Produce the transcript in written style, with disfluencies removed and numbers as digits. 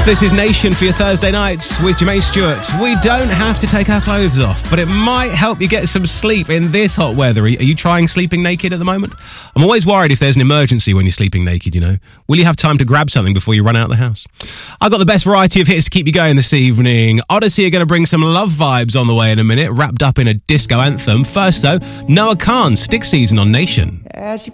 This is Nation for your Thursday nights with Jermaine Stewart. We don't have to take our clothes off, but it might help you get some sleep in this hot weather. Are you trying sleeping naked at the moment? I'm always worried if there's an emergency when you're sleeping naked, you know. Will you have time to grab something before you run out of the house? I've got the best variety of hits to keep you going this evening. Odyssey are going to bring some love vibes on the way in a minute, wrapped up in a disco anthem. First, though, Noah Khan, Stick Season on Nation. As you